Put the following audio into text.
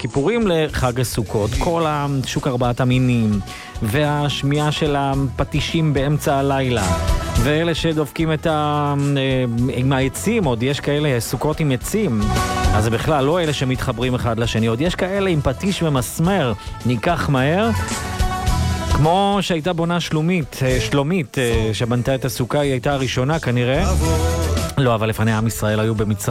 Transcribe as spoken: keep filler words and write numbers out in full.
הכיפורים לחג הסוכות. כל השוק ארבעת המינים, והשמיעה של הפטישים באמצע הלילה, ואלה שדופקים את ה... עם העצים, עוד יש כאלה סוכות עם עצים, אז זה בכלל לא אלה שמתחברים אחד לשני, עוד יש כאלה עם פטיש ומסמר, ניקח מהר. כמו שהייתה בונה שלומית, שלומית, שבנתה את הסוכה, היא הייתה הראשונה כנראה. לא, אבל לפני עם ישראל היו במצרים.